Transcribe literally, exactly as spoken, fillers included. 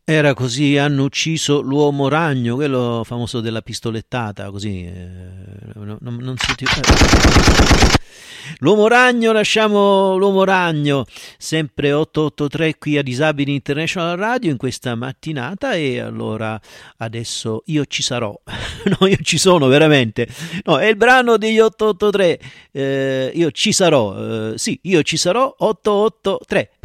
Era così, hanno ucciso l'uomo ragno, quello famoso della pistolettata, così. eh, non, non- non si uti- eh. L'uomo ragno, lasciamo l'uomo ragno, sempre ottocentoottantatré qui a Disabili International Radio in questa mattinata e allora adesso io ci sarò, no io ci sono veramente, no è il brano degli ottocentoottantatré, eh, io ci sarò, eh, sì io ci sarò ottocentoottantatré.